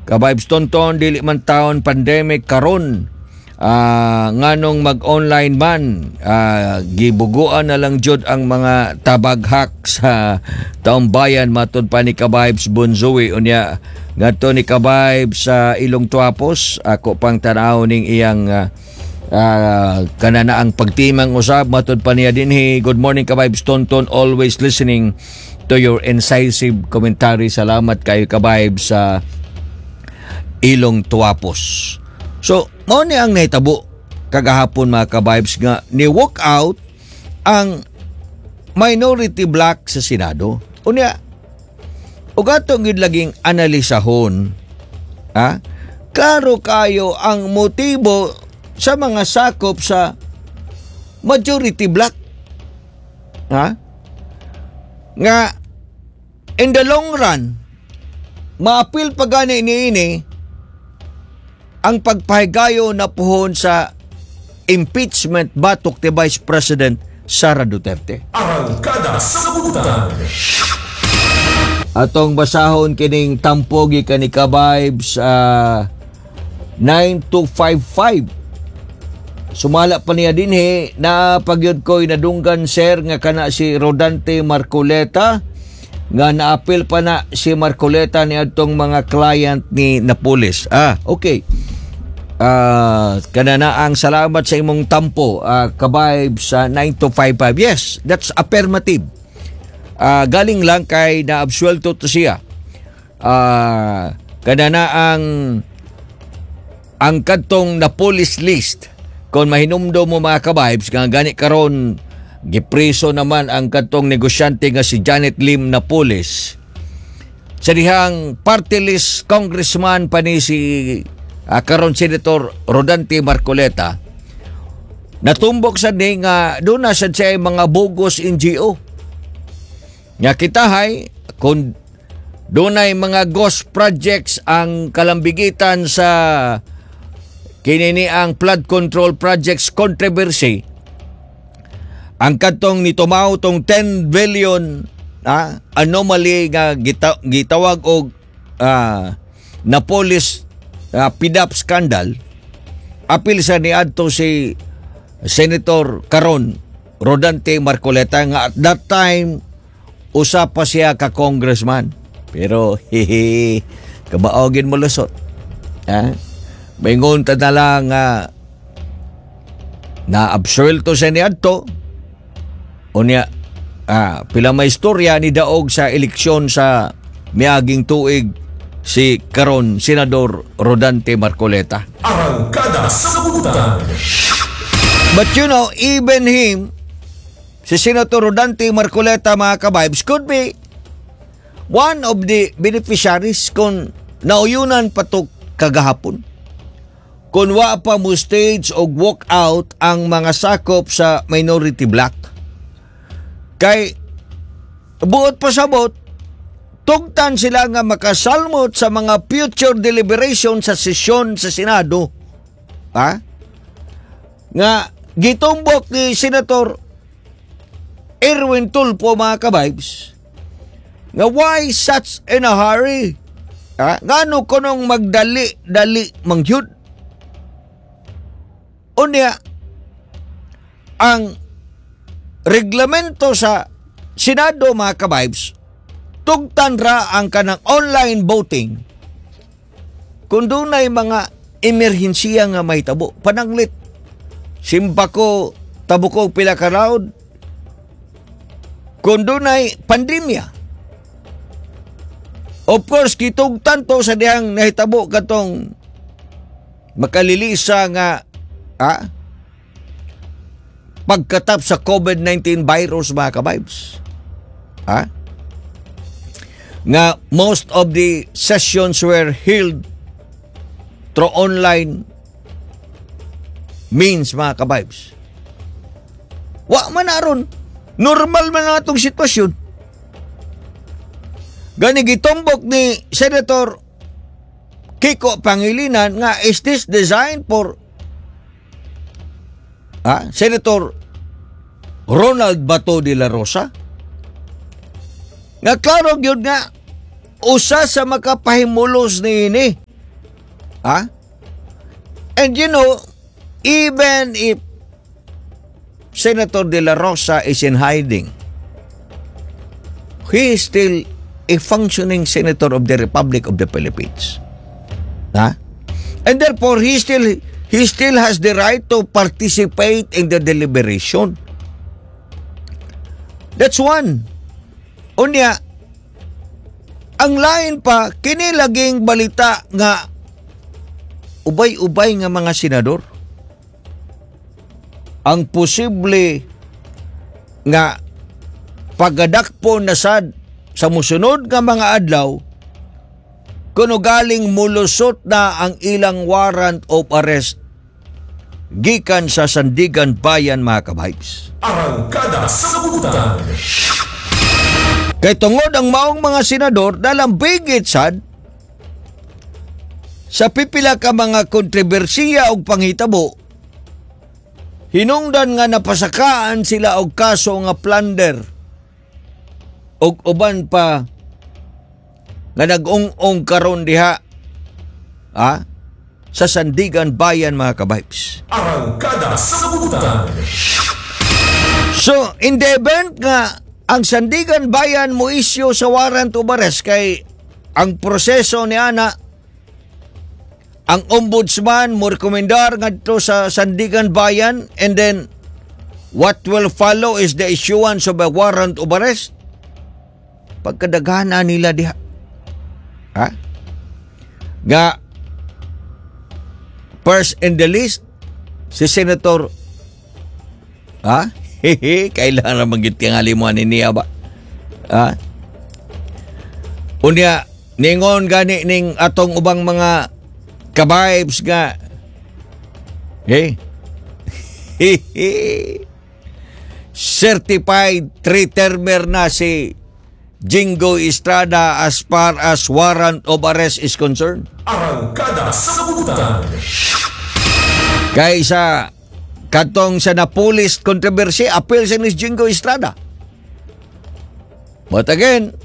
Kabibes tonton dili man taon pandemic karon. Nganong mag-online man, gibuguan na lang jud ang mga tabaghak sa taong bayan matud pa ni Kabibes Bonzoe. Unya ngadto ni Kabibes sa Ilong Tuapos, ako pang tanaw ning iyang kananaang pagtimang usab matud pa niya dinhi. Good morning Kabibes tonton, always listening to your incisive commentary. Salamat kayo Kabibes sa Ilong Tuapos. So, mao ni ang nahitabo kagahapon mga Kabibes nga ni walk out ang minority bloc sa Senado. Unya, ug atong gid laging analisahon, klaro kayo ang motibo sa mga sakop sa majority bloc. Nga in the long run, maapil pa gani niini ang pagpahigayo na puhon sa impeachment batok ti Vice President Sara Duterte. Arangkada sa Butan. Atong basahon kining tampogi kani Kabibes 9255. Sumala pa niya dinhi na pagyud ko'y nadunggan sir nga kana si Rodante Marcoleta nga naapil pa na si Marcoleta ni adtong mga client ni Napoles. Okay. Kanana ang salamat sa imong tampo, Kabibes 9255. Yes, that's affirmative. Galing lang kay naabsuelto to siya. Kanana ang kadtong Napoles list, kung mahinumdo mo mga Kabibes, nga gani karon gipreso naman ang kadtong negosyante nga si Janet Lim Napoles. Sa dihang party list congressman pa ni si karon Senator Rodante Marcoleta, natumbok sa ni nga doon na siya mga bogus NGO. Nga kitahay, kung doon ay mga ghost projects ang kalambigitan sa kinini ang flood control projects controversy, ang katong nitumaw tong 10 billion anomaly nga gitawag og Napoles PDAP scandal, apil sa niadto si Senator karon Rodante Marcoleta nga at that time usa pa siya ka congressman. Pero kabaogin mo lusot. Maingon ta na lang na absuelto siya niadto. Unya pila may istorya ni daog sa eleksyon sa miaging tuig si karon Senador Rodante Marcoleta. Arangkada sa Butan. But you know, even him, si Senator Rodante Marcoleta mga Kabibes, could be one of the beneficiaries kung nauyunan patok kagahapon. Kung wa pa mo stage o walk out ang mga sakop sa minority bloc. Kay buot pasabot, tugtan sila nga makasalmot sa mga future deliberation sa sesyon sa Senado. Nga gitumbok ni Senator Erwin Tulfo mga Kabibes, nga why such in a hurry? Ngano kunong magdali-dali mangyud? Unya, ang reglamento sa Senado mga Kabibes, tugtan ra ang kanang online voting kung doon ay mga emerhensiya nga may tabo. Pananglit, simpa ko, tabo ko pila ka round, kung doon ay pandemya. Of course, kitugtan to sa dihang nahitabo katong makalilisa nga pagkatap sa COVID-19 virus mga Kabibes. Nga most of the sessions were held through online means mga Kabibes. Wa man aron, normal man na itong sitwasyon. Gani gitumbok ni Senator Kiko Pangilinan nga is this designed for Senator Ronald Bato de la Rosa? Nga klaro gyud nga usa sa makapahimulos ni ini Ha? And you know, even if Senator De La Rosa is in hiding, he is still a functioning senator of the Republic of the Philippines. Ha? And therefore, he still has the right to participate in the deliberation. That's one. Unya, ang lain pa, kinilaging balita nga ubay-ubay nga mga senador. Ang posible nga pagadakpo na sad sa musunod nga mga adlaw kuno galing mulusot na ang ilang warrant of arrest gikan sa Sandigan Bayan, mga kabahibs. Arangkada sa Sabutan. Kay tungod ang maong mga senador dalambigit sad sa pipila ka mga kontrobersiya o panghitabo, hinungdan nga napasakaan sila og kaso nga plunder og uban pa nga nag-ung-ung karon diha sa Sandigan Bayan, mga kabahibs. Arangkada sa Sabutan. So, in the event nga ang Sandigan Bayan mo issue sa warrant of arrest kay ang proseso ni ana, ang ombudsman mo rekomendar ngadto sa Sandigan Bayan, and then what will follow is the issuance of a warrant of arrest. Pagkadaghana nila diha. Ha? Nga first in the list si Senator kailangan na magitiangali mo niya ba? Unya, ningon gani ning atong ubang mga kabibes nga certified three-termer na si Jingo Estrada as far as warrant of arrest is concerned. Arangkada sa Sabutan. Kaysa katong sa Napolis controversy, appeal sa ni Jingo Estrada. But again,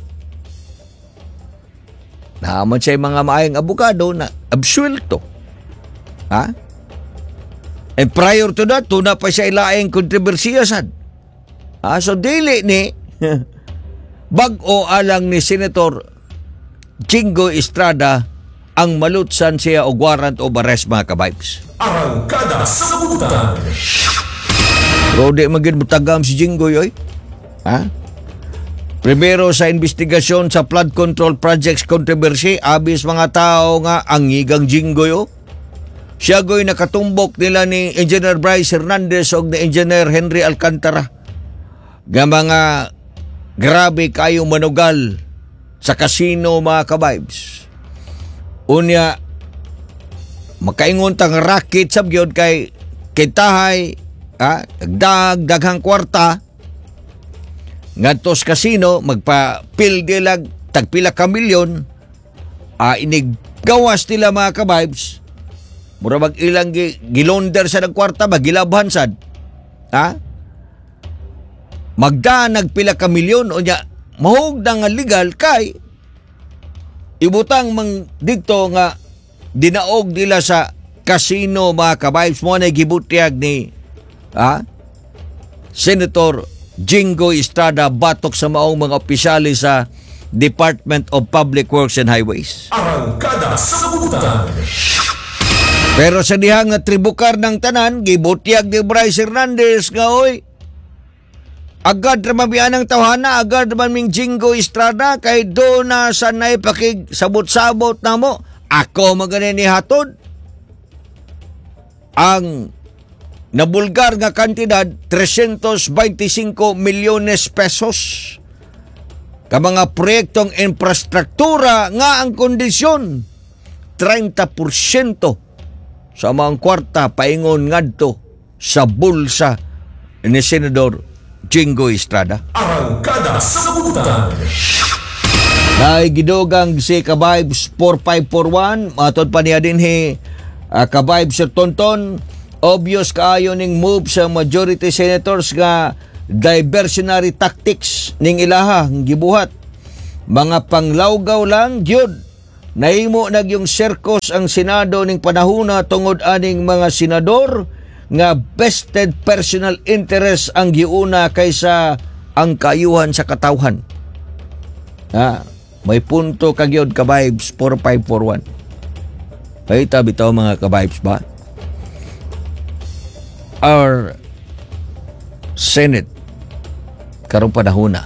naman siya mga maayong abogado na absuelto. Ha? And prior to that, tuna pa siya ilaing kontrobersiya sad. So dili ni bag-o alang ni Senator Jingo Estrada ang malutsan siya og warrant of arrest, mga kabibes. Arangkada sa Sabutan. Pero di magin butagam si Jingo yoy. Primero sa investigasyon sa flood control projects controversy, abis mga tao nga ang ngigang Jingo yo. Siya go'y nakatumbok nila ni Engineer Bryce Hernandez o ni Engineer Henry Alcantara. Nga mga grabe kayong manugal sa casino, mga kabibes. Unya, makaingon tang racket sabgyod kay tahay, daghang kwarta ngadtos casino, magpa-pildi lag tagpila ka milyon, iniggawas nila, mga kabibes. Mura mag-ilang gilonder sa nagkwarta, magilabhan sad. Nagpila ka milyon, o niya, mahug na nga legal kay ibutang mang dito nga dinaog nila sa casino, mga kabibes. Mo na gibutyag ni Senator Jingo Estrada batok sa maong mga opisyali sa Department of Public Works and Highways. Arangkada sa Sabutan. Pero sa dihang nga tribukar ng tanan, gibutyag ni Bryce Hernandez nga oy, agad naman biyan ang tawhana, agad naman ming Jingo Estrada, kay do na sanay pakig sabot-sabot na mo. Ako maganin ni hatod. Ang nabulgar nga kantidad, 325 milyones pesos. Ka mga proyektong infrastruktura nga ang kondisyon, 30% sa mga kwarta paingon ngadto sa bulsa ni Senador Jingo Estrada. Arangkada sa Sabutan. Dahil gidogang si Kabibes 4541, matod pa niya din Kabibes Sir Tonton, obvious kaayo ning move sa majority senators nga diversionary tactics ning ilaha gibuhat. Mga panglawgaw lang gyud Nahimo nagyong serkos ang Senado ning panahuna tungod aning mga senador nga vested personal interest ang giuna kaysa ang kaayuhan sa katawhan. May punto kagyod ka-vibes 4541. Kahita bitaw mga ka-vibes ba? Our Senate karong panahuna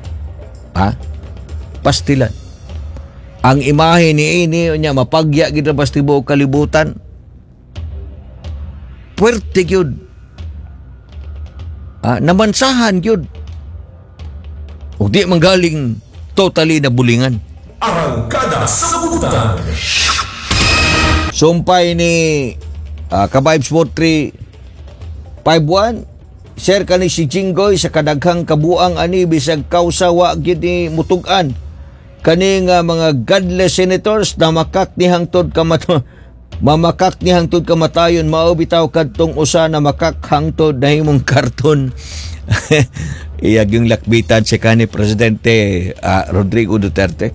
pastilan. Ang imahe ni ini nya mapagya gid bas tibuok kalibutan. Puwerte gyud. Namansahan gyud. Ug di manggaling totally na bulingan. Arangkada sa kabubutan. Sumpay ni ka-vibes mo 351. Share ka ni si Jinggoy sa kadaghang kabuang ani bisag kausa wa gyud ni mutugan kani nga mga godless senators na makak ni hangtod kamatayon mao bitaw kadtong usa na makak hangtod na himong karton. Iyag yung lakbitan si kani Presidente Rodrigo Duterte.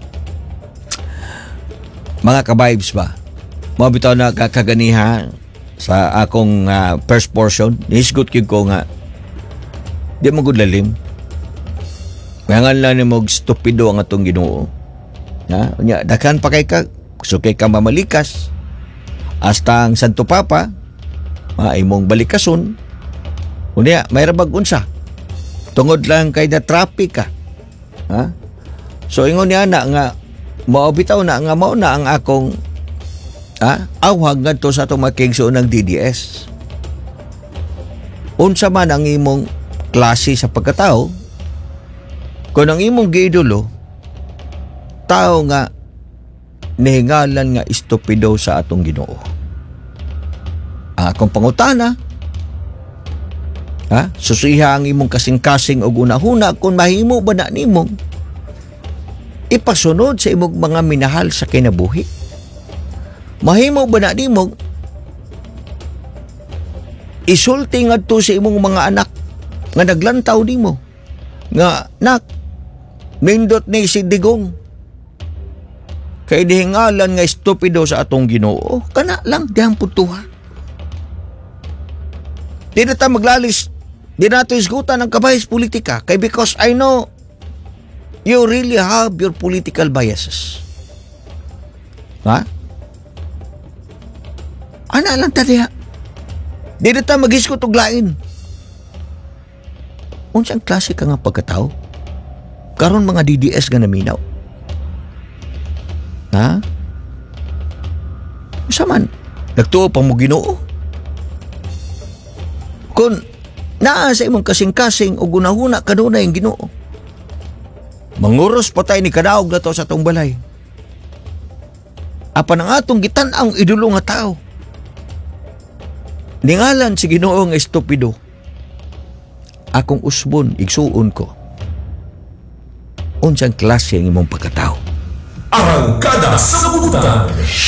Mga ka-vibes ba? Mao bitaw na kakaganiha sa akong first portion. Nisgot kyud ko nga di mo gud lalim. Mayangan lang ni mo stupido ang atong Ginoo. Daghan pa kay ka, so kay ka mamalikas. Hasta ang Santo Papa, imong balikason. Unya, may rabag unsa. Tungod lang kay na traffic ka. So ingon niya na nga, maobitaw na nga mao na ang akong awhag ngadto sa atong makigso ng DDS. Unsa man ang imong klase sa pagkatao, kung ang imong giidolo, tao nga nihingalan nga estupido sa atong Ginoo. Ang akong pangutana, susiha ang imong kasing-kasing o unahuna kung mahimo ba na nimong ipasunod sa imong mga minahal sa kinabuhi. Mahimo ba na nimong isulti ngadto sa imong mga anak nga naglantaw nimo nga nak nindot ni si Digong kay dihingalan nga estupido sa atong Ginoo. Kana lang dihang putuha. Di na ta maglalis, di na ito isgutan ng kabayas politika kay because I know you really have your political biases. Ana lang ta diha. Di na ta mag-isgot og lain. Unsang klase ka nga pagkatao? Karon mga DDS nga naminaw. Usa man nagtuo pa mo Ginoo. Kung naa sa imong kasing-kasing o gunahuna kanunay ang Ginoo, manguros patay ni kadaog na to sa atong balay. Apan ang atong gitan-ang idolo nga tao, ningalan si Ginoo nga estupido. Akong usbon, igsuon ko. Unsang klase ang imong pagkatao? Arangkada sa kabubutan.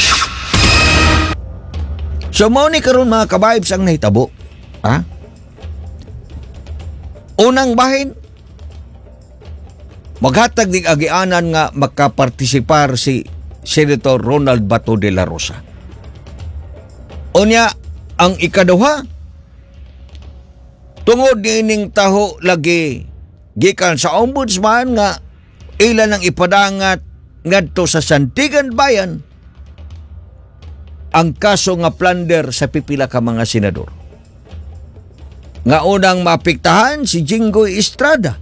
So, mao ni karon mga ka-vibes ang nahitabo. Unang bahin, maghatag ng agianan nga makapartisipar si Senator Ronald Bato de la Rosa. Unya, ang ikaduha, tungod niining taho lagi gikan sa ombudsman nga ilan ang ipadangat ngadto sa Santigan Bayan ang kaso nga plunder sa pipila ka mga senador. Nga unang maapektahan si Jinggoy Estrada.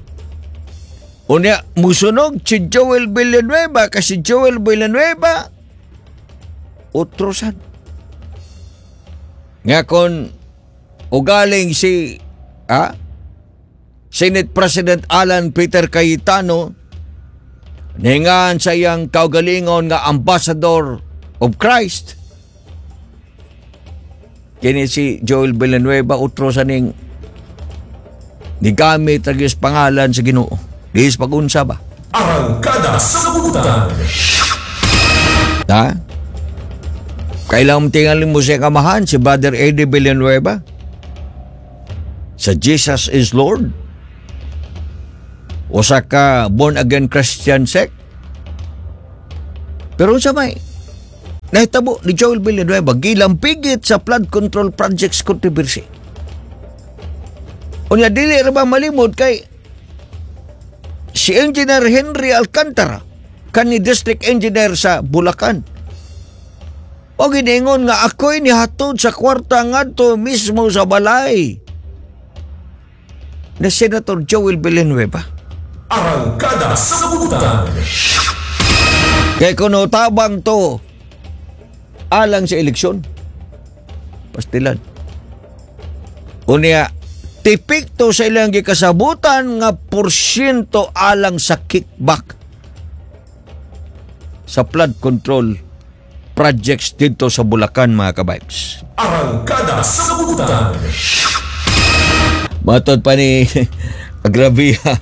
Unya musunog si Joel Villanueva kasi Joel Villanueva utrosan. Nga kon ugaling si Senate President Alan Peter Cayetano ningan sa iyang kaugalingon nga Ambassador of Christ. Kini si Joel Villanueva utrosan ning nigamit ang iyang pangalan sa Ginoo. Dihis pag-unsa ba? Arangkada sa kabubutan. Kailangan tingalin mo siya kamahan si Brother Eddie Villanueva sa Jesus is Lord o sa ka born again Christian sect. Pero sa may nahitabo ni Joel Villanueva gilampigit sa flood control projects controversy. Unya dili ra ba malimod kay si Engineer Henry Alcantara kani district engineer sa Bulacan. O giningon nga ako'y nihatod sa kwarta ngadto mismo sa balay na Senator Joel Villanueva. Arangkada sa Kabuutan. Kaya kuno tabang to alang sa eleksyon. Pastilan. Unya, tipik to sa ilang gikasabutan nga porsyento alang sa kickback sa flood control projects dito sa Bulacan, mga kabibes. Arangkada sa Kabuutan. Matod pa ni Agravia,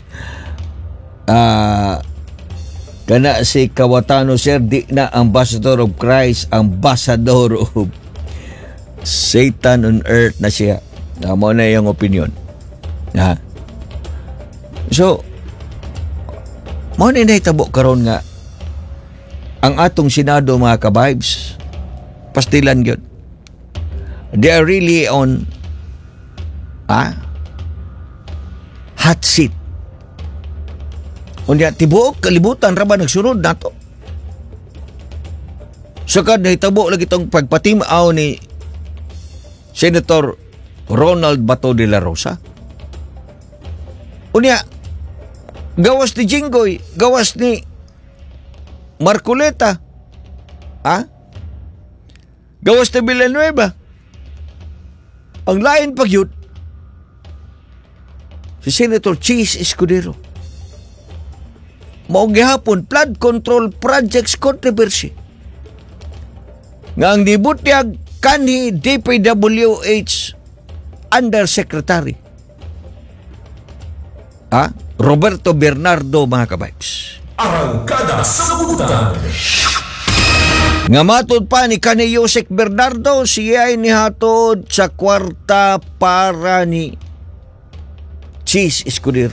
kana si Kawatano, sir, di na ambassador of Christ, ambassador of Satan on earth na siya. Mo na yung opinion. Ha? So, mo na nahitabo karon nga ang atong Senado, mga kabibes, pastilan yun. They are really on hot seat. Unya tibuok kalibutan ra ba nagsunod nato. Saka nahitabo lagi itong pagpatimaw ni Senator Ronald Bato de la Rosa. Unya gawas ni Jinggoy, gawas ni Marcoleta, gawas ni Villanueva. Ang lain pag yun si Senator Chis Escudero. Mao gihapon flood control projects controversy nga ang nibutyag kanhi DPWH Undersecretary Roberto Bernardo, mga kabibes. Arangkada sa Kabuutan. Nga matod pa ni kanhi Yosek Bernardo, siya ay nihatod sa kwarta para ni Chis Escudero.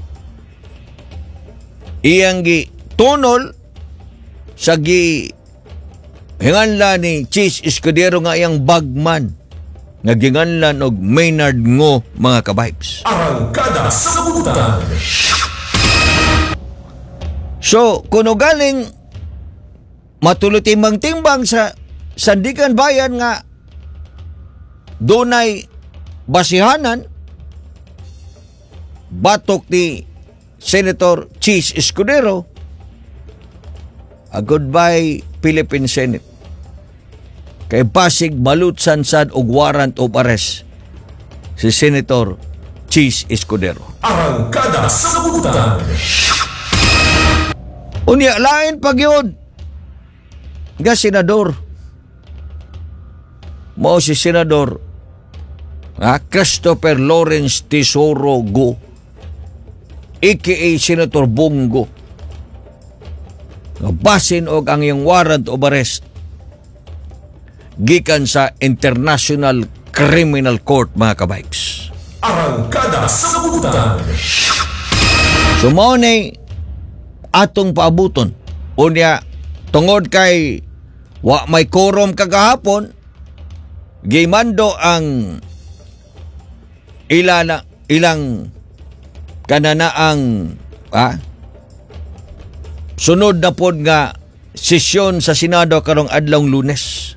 Iyang gi tunol sa gi hinganlan ni Chis Escudero nga iyang bagman nga ginganlan og Maynard Ngo, mga kabibes. Arangkada sa Kabuutan. So, kuno galing matuloy timbang-timbang sa Sandigan Bayan nga dunay basihanan batok ni Senator Chis Escudero, a goodbye Philippine Senate. Kay basig malutsan sad og warrant of arrest si Senator Chis Escudero. Arangkada sa Kabuutan. Unya lain pagyod nga senador. Mao si Senador Christopher Lawrence Tesoro Go, aka Senator Bongo. Basin og ang iyang warrant of arrest gikan sa International Criminal Court, mga kabibes. Arangkada sa Kabuutan. So mao nay atong paabuton. Unya tungod kay wa may quorum kagahapon, gimando ang ilang kananaang sunod na pod nga sesyon sa Senado karong adlawng Lunes.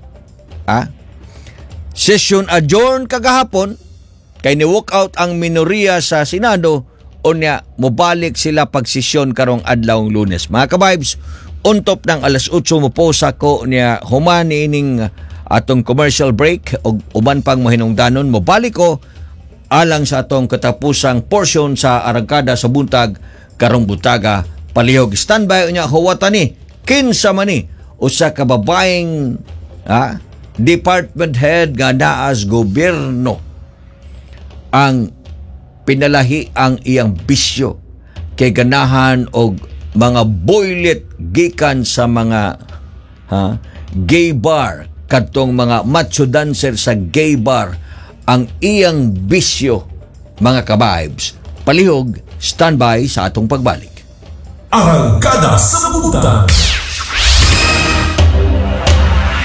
Session adjourn kagahapon kay ni-walk out ang minoriya sa Senado, unya mobalik sila pagsesyon karong adlawng Lunes. Mga kabibes, untop ng alas 8 mo po sa ko niya human ining atong commercial break o uban pang mahinungdanon, mobalik ko alang sa atong katapusang portion sa Arangkada sa Buntag karong butaga palihog. Standby unya huwata ni kinsa man ni usa ka babaeng department head nga naas gobyerno ang pinalahi ang iyang bisyo kay ganahan og mga boylet gikan sa mga gay bar, kadtong mga macho dancer sa gay bar ang iyang bisyo, mga kabibes. Palihog, standby sa atong pagbalik. Arangkada sa Kabuutan.